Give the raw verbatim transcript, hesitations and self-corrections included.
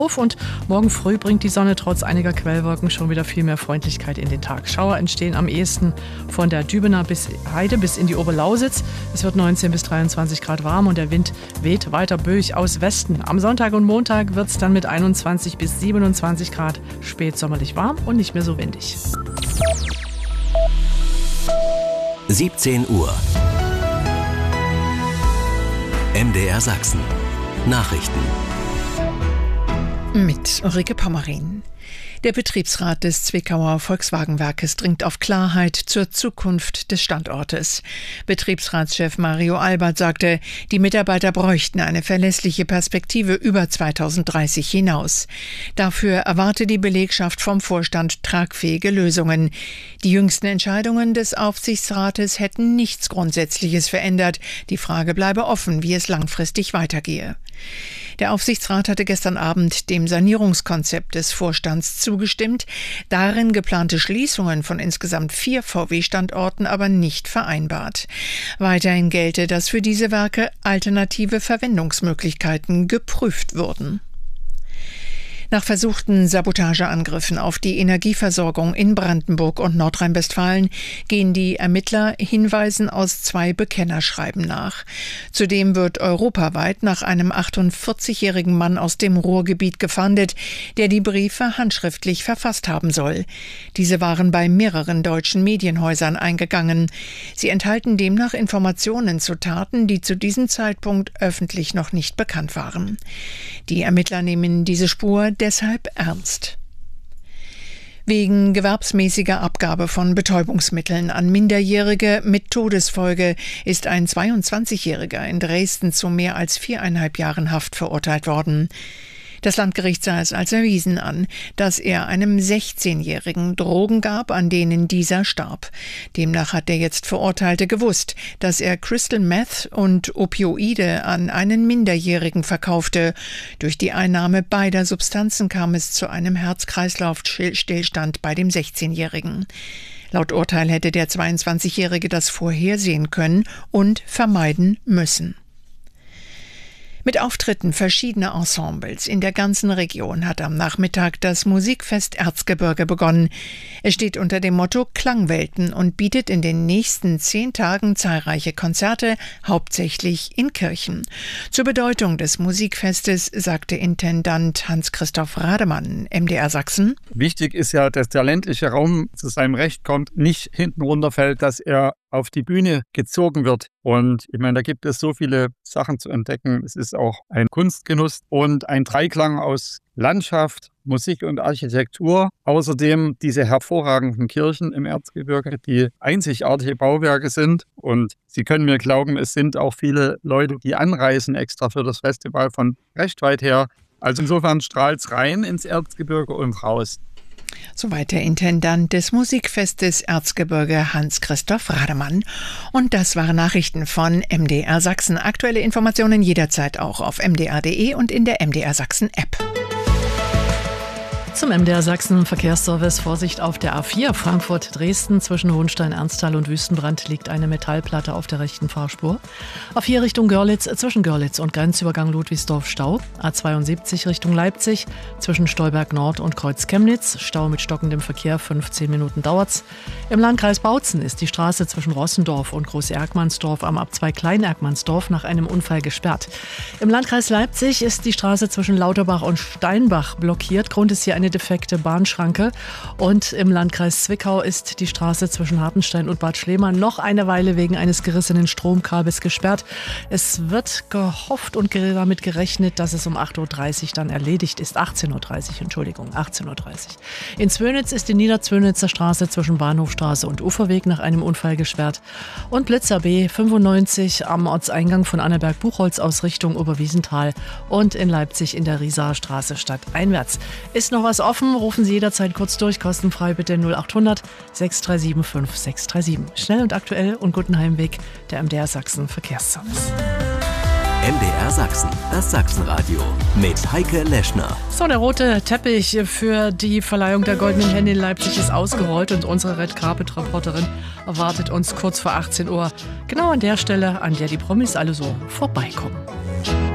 auf und morgen früh bringt die Sonne trotz einiger Quellwolken schon wieder viel mehr Freundlichkeit in den Tag. Schauer entstehen am ehesten von der Dübener bis Heide bis in die Oberlausitz. Es wird neunzehn bis dreiundzwanzig Grad warm und der Wind weht weiter böig aus Westen. Am Sonntag und Montag wird es dann mit einundzwanzig bis siebenundzwanzig Grad spätsommerlich warm und nicht mehr so windig. siebzehn Uhr. M D R Sachsen. Nachrichten. Mit Ulrike Pommerin. Der Betriebsrat des Zwickauer Volkswagenwerkes dringt auf Klarheit zur Zukunft des Standortes. Betriebsratschef Mario Albert sagte, die Mitarbeiter bräuchten eine verlässliche Perspektive über zweitausenddreißig hinaus. Dafür erwarte die Belegschaft vom Vorstand tragfähige Lösungen. Die jüngsten Entscheidungen des Aufsichtsrates hätten nichts Grundsätzliches verändert. Die Frage bleibe offen, wie es langfristig weitergehe. Der Aufsichtsrat hatte gestern Abend dem Sanierungskonzept des Vorstands zugestimmt, darin geplante Schließungen von insgesamt vier V W-Standorten aber nicht vereinbart. Weiterhin gelte, dass für diese Werke alternative Verwendungsmöglichkeiten geprüft wurden. Nach versuchten Sabotageangriffen auf die Energieversorgung in Brandenburg und Nordrhein-Westfalen gehen die Ermittler Hinweisen aus zwei Bekennerschreiben nach. Zudem wird europaweit nach einem achtundvierzigjährigen Mann aus dem Ruhrgebiet gefahndet, der die Briefe handschriftlich verfasst haben soll. Diese waren bei mehreren deutschen Medienhäusern eingegangen. Sie enthalten demnach Informationen zu Taten, die zu diesem Zeitpunkt öffentlich noch nicht bekannt waren. Die Ermittler nehmen diese Spur deshalb ernst. Wegen gewerbsmäßiger Abgabe von Betäubungsmitteln an Minderjährige mit Todesfolge ist ein zweiundzwanzigjähriger in Dresden zu mehr als viereinhalb Jahren Haft verurteilt worden. Das Landgericht sah es als erwiesen an, dass er einem sechzehnjährigen Drogen gab, an denen dieser starb. Demnach hat der jetzt Verurteilte gewusst, dass er Crystal Meth und Opioide an einen Minderjährigen verkaufte. Durch die Einnahme beider Substanzen kam es zu einem Herz-Kreislauf-Stillstand bei dem sechzehnjährigen. Laut Urteil hätte der zweiundzwanzigjährige das vorhersehen können und vermeiden müssen. Mit Auftritten verschiedener Ensembles in der ganzen Region hat am Nachmittag das Musikfest Erzgebirge begonnen. Es steht unter dem Motto Klangwelten und bietet in den nächsten zehn Tagen zahlreiche Konzerte, hauptsächlich in Kirchen. Zur Bedeutung des Musikfestes sagte Intendant Hans-Christoph Rademann, M D R Sachsen: Wichtig ist ja, dass der ländliche Raum zu seinem Recht kommt, nicht hinten runterfällt, dass er auf die Bühne gezogen wird. Und ich meine, da gibt es so viele Sachen zu entdecken. Es ist auch ein Kunstgenuss und ein Dreiklang aus Landschaft, Musik und Architektur. Außerdem diese hervorragenden Kirchen im Erzgebirge, die einzigartige Bauwerke sind. Und Sie können mir glauben, es sind auch viele Leute, die anreisen extra für das Festival von recht weit her. Also insofern strahlt es rein ins Erzgebirge und raus. Soweit der Intendant des Musikfestes Erzgebirge Hans-Christoph Rademann. Und das waren Nachrichten von M D R Sachsen. Aktuelle Informationen jederzeit auch auf m d r punkt d e und in der M D R Sachsen App. Zum M D R Sachsen Verkehrsservice. Vorsicht auf der A vier Frankfurt-Dresden. Zwischen Hohenstein-Ernsthal und Wüstenbrand liegt eine Metallplatte auf der rechten Fahrspur. A vier Richtung Görlitz, zwischen Görlitz und Grenzübergang Ludwigsdorf Stau. A zweiundsiebzig Richtung Leipzig, zwischen Stolberg Nord und Kreuz Chemnitz. Stau mit stockendem Verkehr, fünfzehn Minuten dauert's. Im Landkreis Bautzen ist die Straße zwischen Rossendorf und Groß-Erkmannsdorf am Abzweig Klein-Erkmannsdorf nach einem Unfall gesperrt. Im Landkreis Leipzig ist die Straße zwischen Lauterbach und Steinbach blockiert. Grund ist hier eine defekte Bahnschranke. Und im Landkreis Zwickau ist die Straße zwischen Hartenstein und Bad Schlema noch eine Weile wegen eines gerissenen Stromkabels gesperrt. Es wird gehofft und damit gerechnet, dass es um acht Uhr dreißig dann erledigt ist. achtzehn Uhr dreißig, Entschuldigung, achtzehn Uhr dreißig. In Zwönitz ist die Niederzwönitzer Straße zwischen Bahnhofstraße und Uferweg nach einem Unfall gesperrt. Und Blitzer B fünfundneunzig am Ortseingang von Annaberg-Buchholz aus Richtung Oberwiesenthal und in Leipzig in der Riesaer-Straße stadteinwärts. Ist noch was offen, rufen Sie jederzeit kurz durch, kostenfrei bitte null acht hundert sechs drei sieben fünf sechs drei sieben. Schnell und aktuell und guten Heimweg, der M D R Sachsen Verkehrsservice. M D R Sachsen, das Sachsenradio mit Heike Leschner. So, der rote Teppich für die Verleihung der Goldenen Henne in Leipzig ist ausgerollt und unsere Red Carpet Reporterin erwartet uns kurz vor achtzehn Uhr. Genau an der Stelle, an der die Promis alle so vorbeikommen.